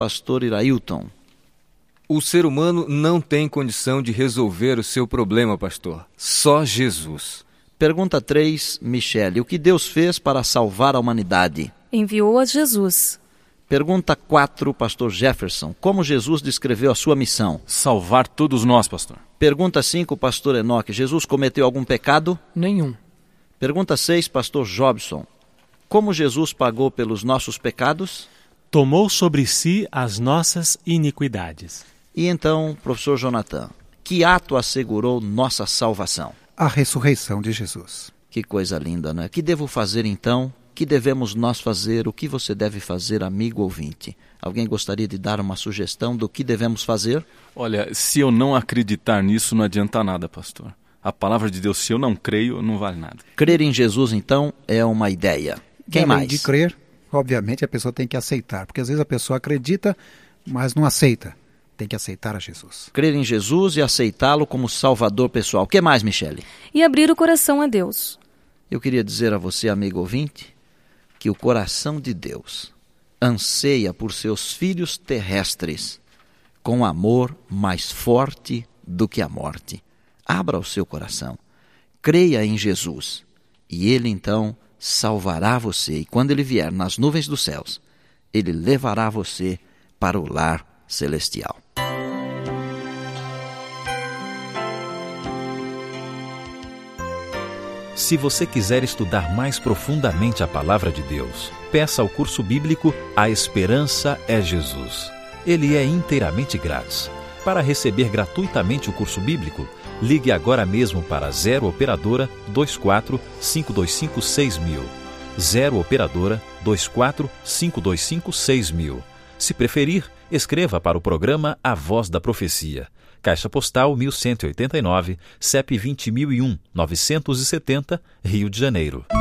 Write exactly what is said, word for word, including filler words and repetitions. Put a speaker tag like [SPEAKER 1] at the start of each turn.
[SPEAKER 1] Pastor Irailton.
[SPEAKER 2] O ser humano não tem condição de resolver o seu problema, pastor. Só Jesus.
[SPEAKER 1] Pergunta três, Michele. O que Deus fez para salvar a humanidade?
[SPEAKER 3] Enviou a Jesus.
[SPEAKER 1] Pergunta quatro, pastor Jefferson. Como Jesus descreveu a sua missão?
[SPEAKER 4] Salvar todos nós, pastor.
[SPEAKER 1] Pergunta cinco, pastor Enoque. Jesus cometeu algum pecado?
[SPEAKER 5] Nenhum.
[SPEAKER 1] Pergunta seis, pastor Jobson. Como Jesus pagou pelos nossos pecados?
[SPEAKER 6] Tomou sobre si as nossas iniquidades.
[SPEAKER 1] E então, professor Jonathan, que ato assegurou nossa salvação?
[SPEAKER 7] A ressurreição de Jesus.
[SPEAKER 1] Que coisa linda, não é? Que devo fazer então? Que devemos nós fazer? O que você deve fazer, amigo ouvinte? Alguém gostaria de dar uma sugestão do que devemos fazer?
[SPEAKER 4] Olha, se eu não acreditar nisso, não adianta nada, pastor. A palavra de Deus, se eu não creio, não vale nada.
[SPEAKER 1] Crer em Jesus, então, é uma ideia. Quem
[SPEAKER 7] Além
[SPEAKER 1] mais?
[SPEAKER 7] de crer, obviamente, a pessoa tem que aceitar. Porque às vezes a pessoa acredita, mas não aceita. Tem que aceitar a Jesus.
[SPEAKER 1] Crer em Jesus e aceitá-lo como Salvador pessoal. O que mais, Michele?
[SPEAKER 3] E abrir o coração a Deus.
[SPEAKER 1] Eu queria dizer a você, amigo ouvinte, que o coração de Deus anseia por seus filhos terrestres com amor mais forte do que a morte. Abra o seu coração, creia em Jesus e Ele então salvará você. E quando Ele vier nas nuvens dos céus, Ele levará você para o lar celestial.
[SPEAKER 8] Se você quiser estudar mais profundamente a Palavra de Deus, peça ao curso bíblico A Esperança é Jesus. Ele é inteiramente grátis. Para receber gratuitamente o curso bíblico, ligue agora mesmo para zero Operadora vinte e quatro, cinco dois cinco, seis mil. zero Operadora vinte e quatro, cinco dois cinco, seis mil. Se preferir, escreva para o programa A Voz da Profecia. Caixa Postal mil cento e oitenta e nove, C E P vinte mil e um, novecentos e setenta, Rio de Janeiro.